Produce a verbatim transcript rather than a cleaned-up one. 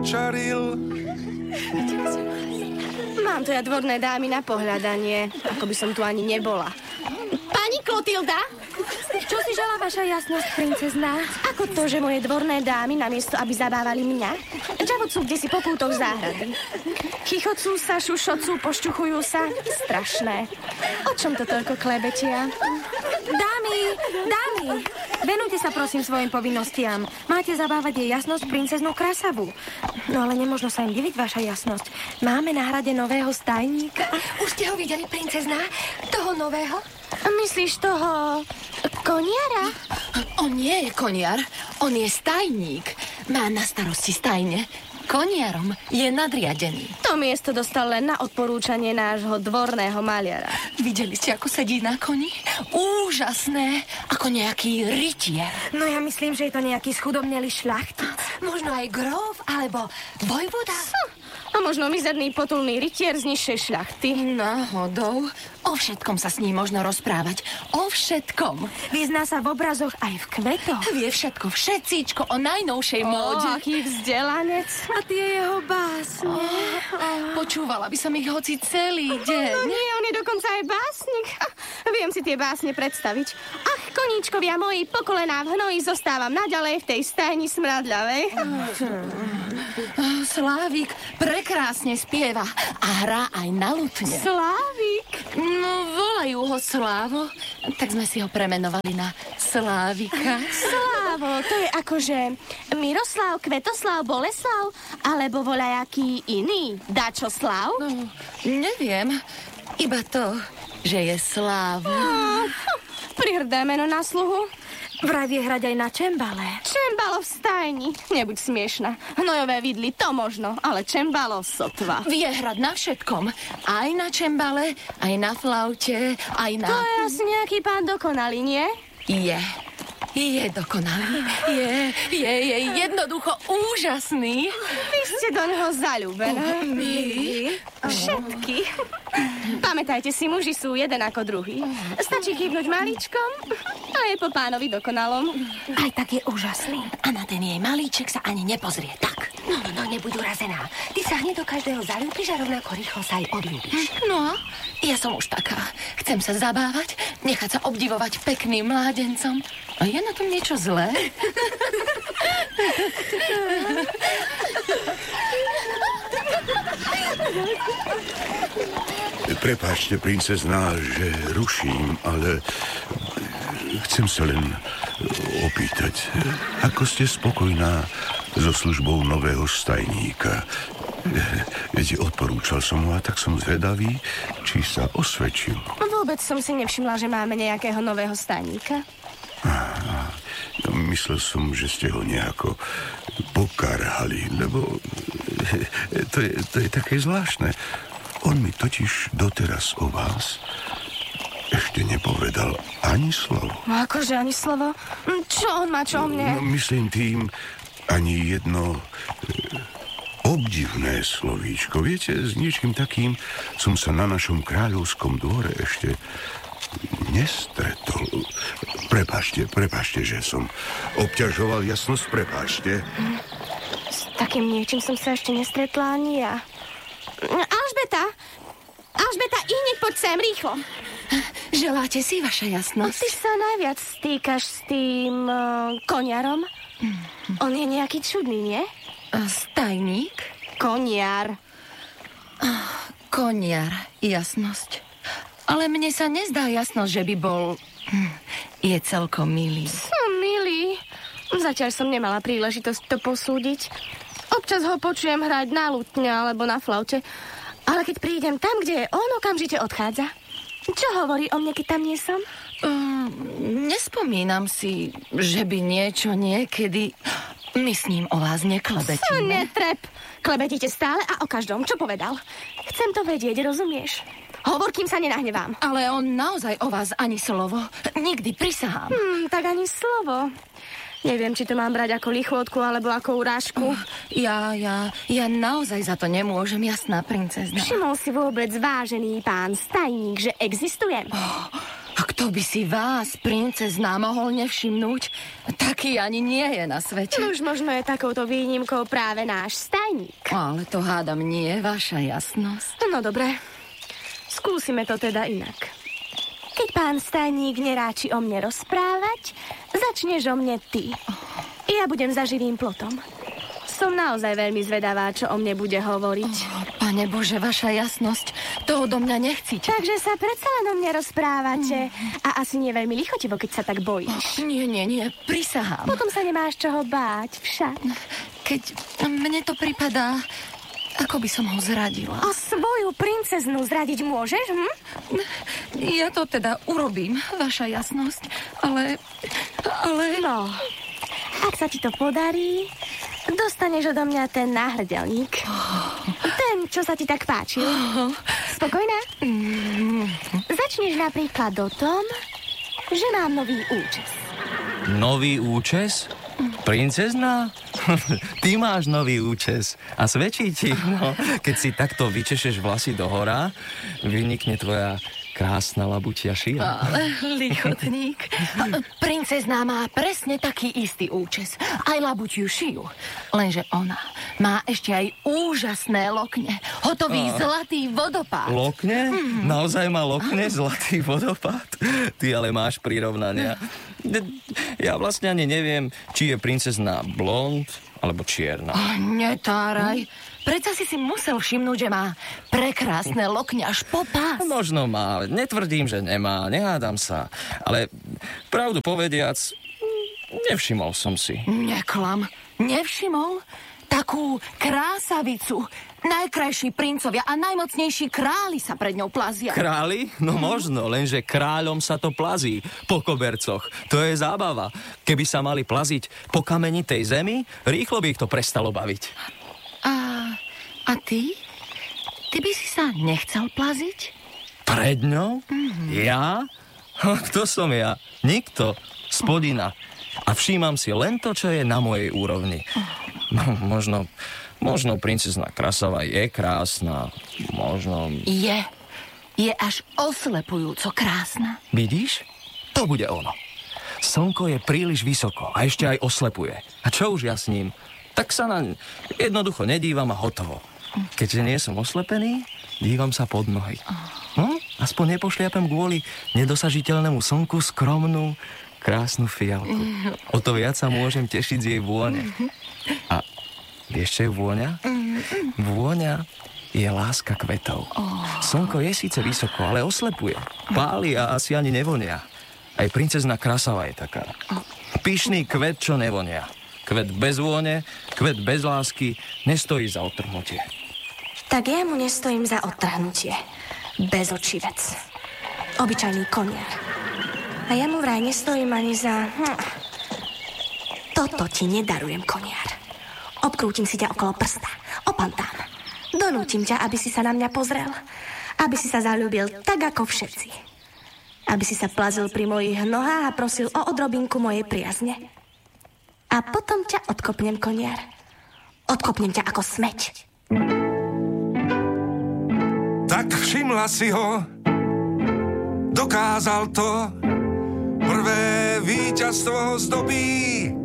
čaril. Mám tu ja dvorné dámy na pohľadanie, ako by som tu ani nebola. Pani Klotilda? Čo si želá vaša jasnosť, princezná? Ako to, že moje dvorné dámy, namiesto aby zabávali mňa, čavocú kdesi po kútoch záhrady. Chichocú sa, šušocú, pošťuchujú sa. Strašné. O čom to toľko klebetia? Dámy, dámy, venujte sa prosím svojim povinnostiam. Máte zabávať jej jasnosť princeznú Krasavu. No ale nemožno sa im diviť, vaša jasnosť. Máme na hrade nového stajníka. Už ste ho videli, princezná? Toho nového? Myslíš toho koniara? On nie je koniar, on je stajník. Má na starosti stajne. Koniarom je nadriadený. To miesto dostal len na odporúčanie nášho dvorného maliara. Videli ste, ako sedí na koni? Úžasné, ako nejaký rytier. No ja myslím, že je to nejaký schudobnelý šľachtic. Možno aj gróf, alebo vojvoda. A možno mizerný potulný rytier z nižšej šľachty. Náhodou. O všetkom sa s ním možno rozprávať. O všetkom. Vyzná sa v obrazoch aj v kvetoch. Vie všetko, všetcíčko o najnovšej Ó, móde. aký vzdelanec. A tie jeho básne. Počúvala by som ich hoci celý deň. No nie, on je dokonca aj básnik. Viem si tie básne predstaviť. Ach, koníčkovia moji, po kolená v hnoji zostávam naďalej v tej stajni smradľavej. Slávik prekrásne spieva a hrá aj na lutne. Slávik. No, volajú ho Slávo, tak sme si ho premenovali na Slávika. Slávo, to je akože Miroslav, Kvetoslav, Boleslav, alebo voľajaký iný Dačoslav? No, neviem, iba to, že je Slávo. Oh, prihrdé meno na sluhu. Vraj vie hrať aj na čembale. Čembalo v stajni. Nebuď smiešna. Hnojové vidly, to možno, ale čembalo sotva. Vie hrať na všetkom. Aj na čembale, aj na flaute, aj na... To je asi nejaký pán dokonalý, nie? Je. Je dokonalý. Je, je, je jednoducho úžasný. Vy ste do neho zaľúbená. My? Všetky. Pamätajte si, muži sú jeden ako druhý. Stačí kývnuť maličkom a je po pánovi dokonalom. Aj tak je úžasný. A na ten jej malíček sa ani nepozrie. Tak. No, no, no, nebuď urazená. Ty sa hneď do každého zaľúbiš a rovnako rýchlo sa aj odľúbiš. No, ja som už taká. Chcem sa zabávať, nechať sa obdivovať pekným mládencom. A je na tom niečo zlé? Prepáčte, princezná, že ruším, ale chcem sa len opýtať, ako ste spokojná so službou nového stajníka? Viete, odporúčal som ho a tak som zvedavý, či sa osvedčil. Vôbec som si nevšimla, že máme nejakého nového stajníka. Á, myslel som, že ste ho nejako pokarhali, lebo to je, to je také zvláštne. On mi totiž doteraz o vás ešte nepovedal ani slovo. No akože ani slovo? Čo on má, čo o mne? No, myslím tým ani jedno e, obdivné slovíčko. Viete, s niečím takým som sa na našom kráľovskom dvore ešte nestretol. Prepáčte, prepáčte, že som obťažoval jasnosť, prepáčte. S takým niečím som sa ešte nestretla ani ja. Alžbeta! Alžbeta, i hneď poď sem, rýchlo. Želáte si, vaša jasnosť? Ty sa najviac stýkaš s tým uh, koniarom. Mm-hmm. On je nejaký čudný, nie? Stajník? Koniar. Koniar, jasnosť. Ale mne sa nezdá jasnosť, že by bol... Je celkom milý. Som milý. Zatiaľ som nemala príležitosť to posúdiť. Občas ho počujem hrať na lutne alebo na flaute. Ale keď prídem tam, kde je on, okamžite odchádza. Čo hovorí o mne, keď tam nie som? Um, nespomínam si, že by niečo niekedy... My s ním o vás neklebetíme. Co netrep. Klebetíte stále a o každom. Čo povedal? Chcem to vedieť, rozumieš? Hovor, kým sa nenahnevám. Ale on naozaj o vás ani slovo. Nikdy, prisahám. Hmm, tak ani slovo. Neviem, či to mám brať ako lichvotku alebo ako urážku. Uh, ja, ja, ja naozaj za to nemôžem, jasná princezna. Všimol si vôbec, vážený pán stajník, že existujem? Oh, A kto by si vás, princezná, mohol nevšimnúť? Taký ani nie je na svete. Už možno je takouto výnimkou práve náš stajník. Ale to hádam nie, vaša jasnosť. No dobre, skúsime to teda inak. Keď pán stajník neráči o mne rozprávať, začneš o mne ty. Ja budem za živým plotom. Som naozaj veľmi zvedavá, čo o mne bude hovoriť. Oh, Pane Bože, vaša jasnosť, to odo mňa nechcíte. Takže sa predsa len o mne rozprávate. Mm. A asi nie veľmi lichotivo, keď sa tak bojíš. Oh, nie, nie, nie, prisahám. Potom sa nemáš čoho báť, však. Keď mne to pripadá, ako by som ho zradila. A svoju princeznú zradiť môžeš, hm? Ja to teda urobím, vaša jasnosť, ale... ale... No, ak sa ti to podarí, dostaneš odo mňa ten náhrdelník. Oh. Ten, čo sa ti tak páčil. Oh. Spokojná? Mm. Začneš napríklad o tom, že mám nový účes. Nový účes? Princezná? Ty máš nový účes a svedčí ti. No, keď si takto vyčešeš vlasy do hora, vynikne tvoja krásna labutia šia. Ale lichotník. Princezná má presne taký istý účes. Aj labutiu šiju. Lenže ona má ešte aj úžasné lokne. Hotový a... zlatý vodopád. Lokne? Hmm. Naozaj má lokne zlatý vodopád? Ty ale máš prirovnania. Ja vlastne ani neviem, či je princezná blond alebo čierna. Oh, netáraj. Prečo si si musel všimnúť, že má prekrásne lokne až po pás? Možno má, netvrdím, že nemá, nehádam sa. Ale pravdu povediac, nevšimol som si. Neklam, nevšimol? Takú krásavicu. Najkrajší princovia a najmocnejší králi sa pred ňou plazia. Králi? No možno, lenže kráľom sa to plazí po kobercoch. To je zábava. Keby sa mali plaziť po kamenitej zemi, rýchlo by ich to prestalo baviť. A, a ty? Ty by si sa nechcel plaziť? Pred ňou? Mm-hmm. Ja? Kto som ja? Nikto. Spodina. A všímam si len to, čo je na mojej úrovni. No, možno, možno princezná Krasava je krásna. Možno... Je. Je až oslepujúco krásna. Vidíš? To bude ono. Slnko je príliš vysoko a ešte aj oslepuje. A čo už ja s ním? Tak sa na jednoducho nedívam a hotovo. Keďže nie som oslepený, dívam sa pod nohy. Hm? Aspoň nepošliapem kvôli nedosažiteľnému slnku skromnú, krásnu fialku. O to viac sa môžem tešiť z jej vône. A vieš, čo je vôňa? Vôňa je láska kvetov. Slnko je síce vysoko, ale oslepuje. Páli a asi ani nevonia. Aj princezná Krasava je taká. Pyšný kvet, čo nevonia. Kvet bez vône, kvet bez lásky, nestojí za odtrhnutie. Tak ja mu nestojím za odtrhnutie. Bezočivec. Obyčajný koniar. A ja mu vraj nestojím ani za... Hm. Toto ti nedarujem, koniar. Obkrútim si ťa okolo prsta. Opantám. Donútim ťa, aby si sa na mňa pozrel. Aby si sa zaľúbil tak, ako všetci. Aby si sa plazil pri mojich nohách a prosil o odrobinku mojej priazne. A potom ťa odkopnem, koniar. Odkopnem ťa ako smeť. Tak všimla si ho, dokázal to, prvé víťazstvo zdobí.